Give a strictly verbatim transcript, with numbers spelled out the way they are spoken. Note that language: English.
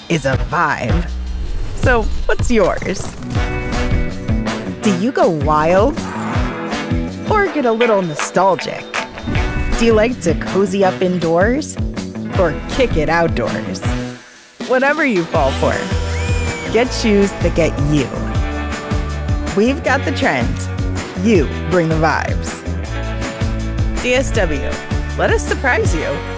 is a vibe. So, what's yours? Do you go wild? Or get a little nostalgic? Do you like to cozy up indoors? Or kick it outdoors? Whatever you fall for, get shoes that get you. We've got the trends. You bring the vibes. D S W, let us surprise you.